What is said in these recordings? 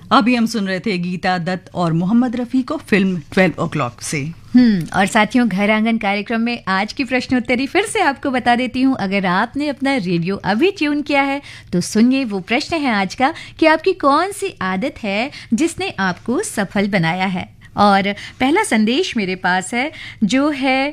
अभी हम सुन रहे थे गीता दत्त और मोहम्मद रफ़ी को फिल्म 12 o'clock से। और साथियों, घर आंगन कार्यक्रम में आज की प्रश्नोत्तरी फिर से आपको बता देती हूँ। अगर आपने अपना रेडियो अभी ट्यून किया है तो सुनिए, वो प्रश्न है आज का कि आपकी कौन सी आदत है जिसने आपको सफल बनाया है। और पहला संदेश मेरे पास है जो है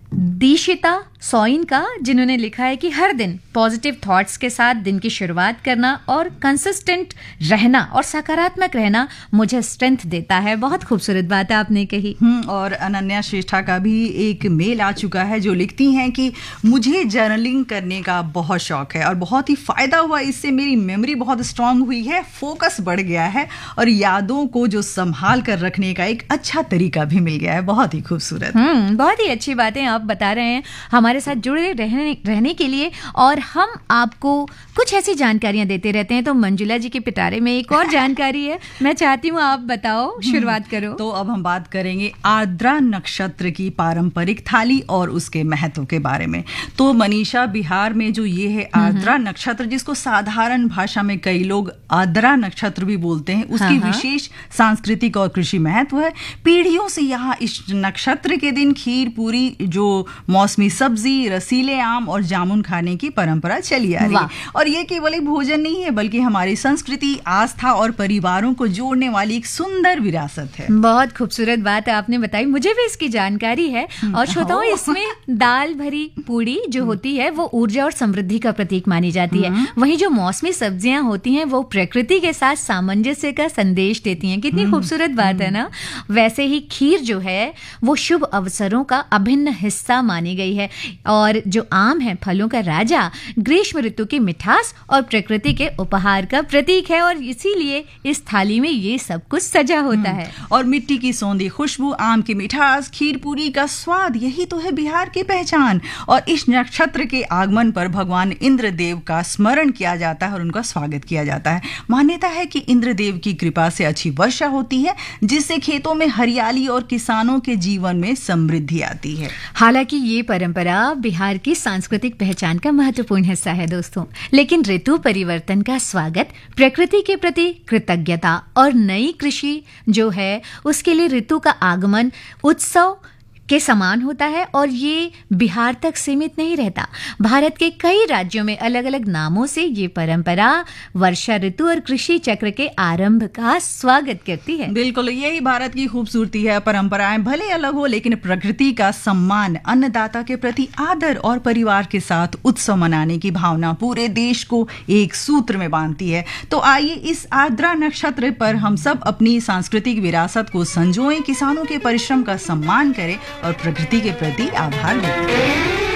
दीशिता सोइन का, जिन्होंने लिखा है कि हर दिन पॉजिटिव थॉट्स के साथ दिन की शुरुआत करना और कंसिस्टेंट रहना और सकारात्मक रहना मुझे स्ट्रेंथ देता है। बहुत खूबसूरत बात आपने कही। और अनन्या श्रेष्ठा का भी एक मेल आ चुका है जो लिखती हैं कि मुझे जर्नलिंग करने का बहुत शौक है और बहुत ही फ़ायदा हुआ, इससे मेरी मेमोरी बहुत स्ट्रांग हुई है, फोकस बढ़ गया है और यादों को जो संभाल कर रखने का एक अच्छा तरीका भी मिल गया है। बहुत ही खूबसूरत। बहुत ही अच्छी बातें आप बता रहे हैं हमारे साथ जुड़े रहने के लिए, और हम आपको कुछ ऐसी जानकारियां देते रहते हैं। तो मंजुला जी के पिटारे में एक और जानकारी है, मैं चाहती हूँ आप बताओ, शुरुआत करो। तो अब हम बात करेंगे आर्द्रा नक्षत्र की पारंपरिक थाली और उसके महत्व के बारे में। तो मनीषा, बिहार में जो ये है आर्द्रा नक्षत्र, जिसको साधारण भाषा में कई लोग आर्द्रा नक्षत्र भी बोलते हैं, उसकी विशेष सांस्कृतिक और कृषि महत्व है। पीढ़ियों से यहाँ इस नक्षत्र के दिन खीर पूरी, जो मौसमी सब्जी, रसीले आम और जामुन खाने की परंपरा चली आ रही है। और ये केवल एक भोजन नहीं है बल्कि हमारी संस्कृति, आस्था और परिवारों को जोड़ने वाली एक सुंदर विरासत है। बहुत खूबसूरत बात आपने बताई, मुझे भी इसकी जानकारी है। और श्रोताओं, इसमें दाल भरी पूड़ी जो होती है वो ऊर्जा और समृद्धि का प्रतीक मानी जाती है। वहीं जो मौसमी सब्जियां होती हैं वो प्रकृति के साथ सामंजस्य का संदेश देती हैं। कितनी खूबसूरत बात है ना। वैसे ही खीर जो है वो शुभ अवसरों का अभिन्न हिस्सा मानी गई है। और जो आम है, फलों का राजा, ग्रीष्म ऋतु की मिठास और प्रकृति के उपहार का प्रतीक है, और इसीलिए इस थाली में ये सब कुछ सजा होता है। और मिट्टी की सौंधी खुशबू, आम की मिठास, खीर पूरी का स्वाद, यही तो है बिहार की पहचान। और इस नक्षत्र के आगमन पर भगवान इंद्रदेव का स्मरण किया जाता है और उनका स्वागत किया जाता है। मान्यता है कि इंद्रदेव की कृपा से अच्छी वर्षा होती है, जिससे खेतों में हरियाली और किसानों के जीवन में समृद्धि आती है। हालांकि ये परंपरा बिहार की सांस्कृतिक पहचान का महत्वपूर्ण हिस्सा है दोस्तों, लेकिन ऋतु परिवर्तन का स्वागत, प्रकृति के प्रति कृतज्ञता और नई कृषि जो है उसके लिए ऋतु का आगमन उत्सव के समान होता है। और ये बिहार तक सीमित नहीं रहता, भारत के कई राज्यों में अलग अलग नामों से ये परंपरा वर्षा ऋतु और कृषि चक्र के आरंभ का स्वागत करती है। बिल्कुल, यही भारत की खूबसूरती है। परंपराएं भले अलग हो, लेकिन प्रकृति का सम्मान, अन्नदाता के प्रति आदर और परिवार के साथ उत्सव मनाने की भावना पूरे देश को एक सूत्र में बांधती है। तो आइए इस आर्द्रा नक्षत्र पर हम सब अपनी सांस्कृतिक विरासत को संजोएं, किसानों के परिश्रम का सम्मान करें और प्रकृति के प्रति आभार व्यक्त करें।